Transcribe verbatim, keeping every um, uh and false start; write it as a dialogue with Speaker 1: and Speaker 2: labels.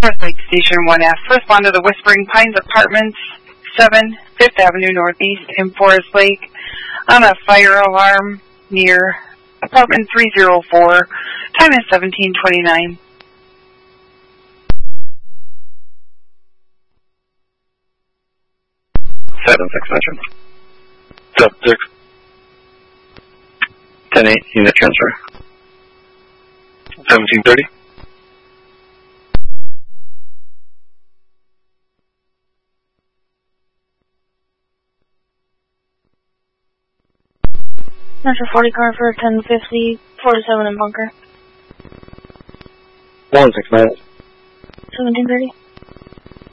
Speaker 1: Forest Lake Station one F. Respond to the Whispering Pines Apartments, seven, fifth Avenue Northeast in Forest Lake on a fire alarm near apartment three oh four. Time is seventeen twenty-nine.
Speaker 2: seven six mention. seven six. ten eight, unit transfer. seventeen thirty.
Speaker 3: Metro forty car for ten fifty, forty-seven in bunker.
Speaker 2: one six nine.
Speaker 3: seventeen thirty.